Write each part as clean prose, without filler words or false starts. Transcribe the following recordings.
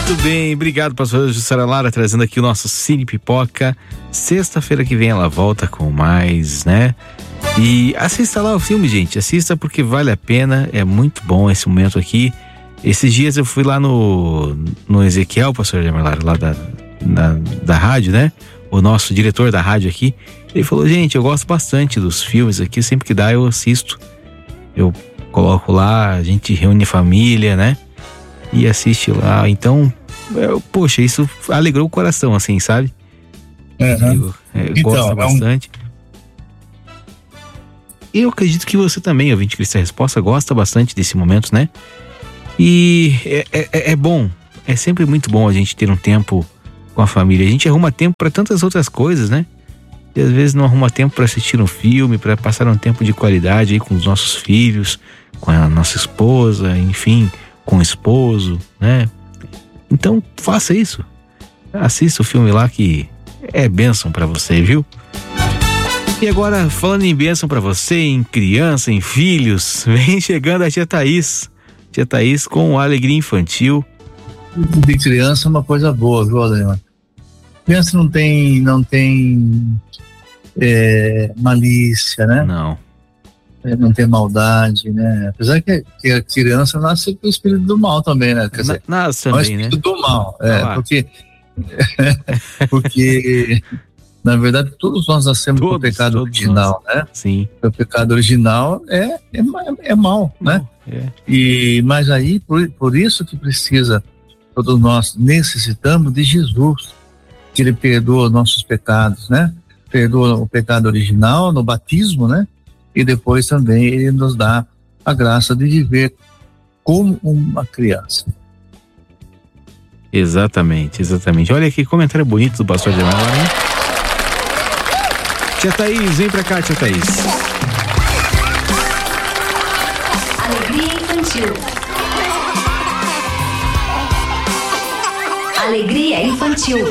Muito bem, obrigado, pastor Jussara Lara, trazendo aqui o nosso Cine Pipoca. Sexta-feira que vem ela volta com mais, né? E assista lá o filme, gente, assista porque vale a pena, é muito bom esse momento aqui. Esses dias eu fui lá no Ezequiel, pastor Lara, lá da rádio, né? O nosso diretor da rádio aqui, ele falou, gente, eu gosto bastante dos filmes aqui, sempre que dá eu assisto. Eu coloco lá, a gente reúne a família, né? E assiste lá, então, poxa, isso alegrou o coração, assim, sabe? Uhum. Eu gosto bastante. E eu acredito que você também, ouvinte Cristo Resposta, gosta bastante desse momento, né? E é bom, é sempre muito bom a gente ter um tempo com a família. A gente arruma tempo para tantas outras coisas, né? E às vezes não arruma tempo para assistir um filme, para passar um tempo de qualidade aí com os nossos filhos, com a nossa esposa, enfim, com o esposo, né? Então faça isso. Assista o filme lá que é bênção para você, viu? E agora, falando em bênção para você, em criança, em filhos, vem chegando a tia Thaís. Tia Thaís com Alegria Infantil. De criança é uma coisa boa, viu, Adriano? Criança não tem malícia, né? Não. Não tem maldade, né? Apesar que a criança nasce com o espírito do mal também, né? Quer dizer, nasce também, né? O espírito do mal, porque na verdade todos nós nascemos com o pecado original, né? Sim. O pecado original é mal, né? Mas aí, por isso que todos nós necessitamos de Jesus, que Ele perdoa nossos pecados, né? Perdoa o pecado original no batismo, né? E depois também Ele nos dá a graça de viver como uma criança. Exatamente. Olha que comentário bonito do pastor Ademar agora, hein? Tia Thaís, vem pra cá, tia Thaís. Alegria Infantil. Alegria Infantil.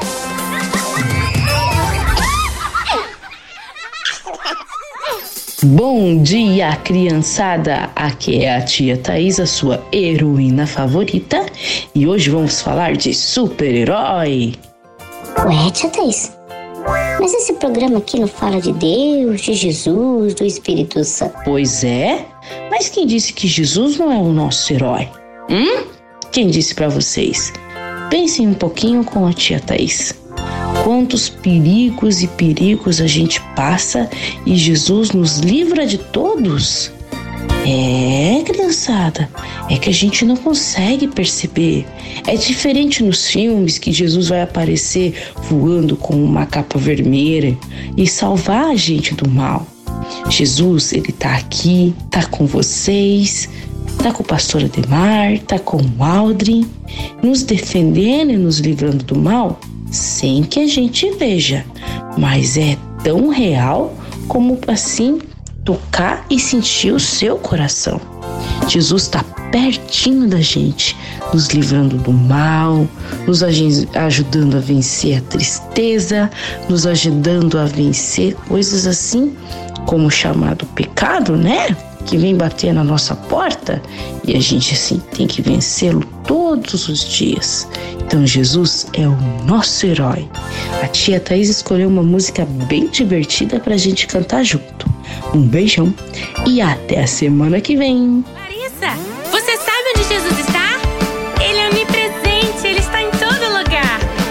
Bom dia, criançada! Aqui é a tia Thaís, a sua heroína favorita, e hoje vamos falar de super-herói. Ué, tia Thaís, mas esse programa aqui não fala de Deus, de Jesus, do Espírito Santo? Pois é, mas quem disse que Jesus não é o nosso herói? Quem disse pra vocês? Pensem um pouquinho com a tia Thaís. Quantos perigos a gente passa e Jesus nos livra de todos? Criançada, é que a gente não consegue perceber. É diferente nos filmes que Jesus vai aparecer voando com uma capa vermelha e salvar a gente do mal. Jesus, ele tá aqui, tá com vocês, tá com o pastor Ademar, tá com o Aldrin, nos defendendo e nos livrando do mal, sem que a gente veja, mas é tão real como assim tocar e sentir o seu coração. Jesus está pertinho da gente, nos livrando do mal, nos ajudando a vencer a tristeza, nos ajudando a vencer coisas assim como o chamado pecado, né? Que vem bater na nossa porta e a gente assim tem que vencê-lo todos os dias. Então Jesus é o nosso herói. A tia Thaís escolheu uma música bem divertida pra gente cantar junto. Um beijão e até a semana que vem. Larissa, você sabe onde Jesus está?